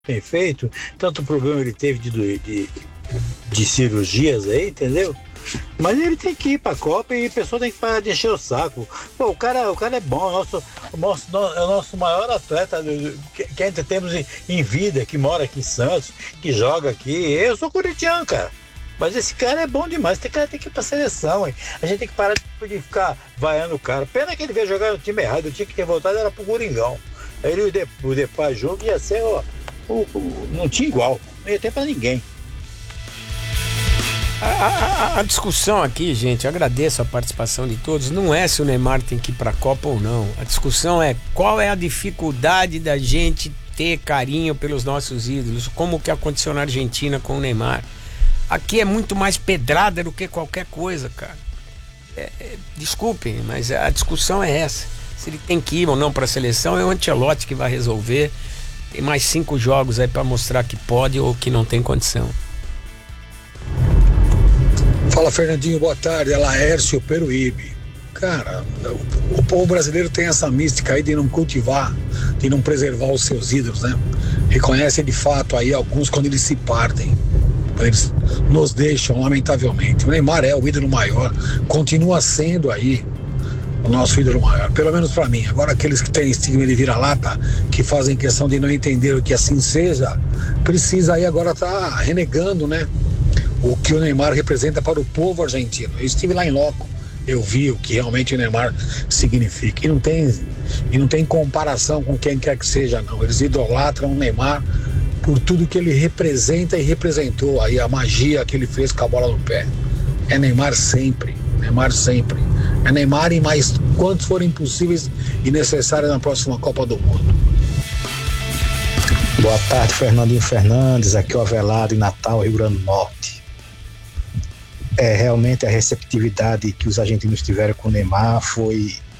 bem feito, tanto problema ele teve de cirurgias aí, entendeu? Mas ele tem que ir pra Copa e a pessoa tem que parar de encher o saco. Pô, o cara é bom, é o nosso maior atleta que ainda temos em vida, que mora aqui em Santos, que joga aqui. Eu sou corintiano, cara. Mas esse cara é bom demais, esse cara tem que ir pra seleção, hein? A gente tem que parar de ficar vaiando o cara. Pena que ele veio jogar no time errado, eu tinha que ter voltado, era pro Coringão. Aí ele e o Depay junto ia ser, ó, não tinha igual, não ia ter pra ninguém. A discussão aqui, gente, eu agradeço a participação de todos, não é se o Neymar tem que ir pra Copa ou não. A discussão é qual é a dificuldade da gente ter carinho pelos nossos ídolos, como que aconteceu na Argentina com o Neymar. Aqui é muito mais pedrada do que qualquer coisa, cara. Desculpem, mas a discussão é essa. Se ele tem que ir ou não pra seleção, é o Ancelotti que vai resolver. Tem mais 5 jogos aí pra mostrar que pode ou que não tem condição. Fala, Fernandinho, boa tarde. É Laércio Peruíbe. Cara, o povo brasileiro tem essa mística aí de não cultivar, de não preservar os seus ídolos, né? Reconhece de fato aí alguns quando eles se partem, quando eles nos deixam, lamentavelmente. O Neymar é o ídolo maior, continua sendo aí o nosso ídolo maior, pelo menos pra mim. Agora, aqueles que têm estigma de vira-lata, que fazem questão de não entender o que assim seja, precisa aí agora tá renegando, né? O que o Neymar representa para o povo argentino. Eu estive lá em loco, eu vi o que realmente o Neymar significa. E não tem comparação com quem quer que seja, não. Eles idolatram o Neymar por tudo que ele representa e representou. Aí a magia que ele fez com a bola no pé. É Neymar sempre, Neymar sempre. É Neymar e mais quantos forem possíveis e necessários na próxima Copa do Mundo. Boa tarde, Fernandinho Fernandes, aqui é o Avelado em Natal, Rio Grande do Norte. Realmente a receptividade que os argentinos tiveram com o Neymar foi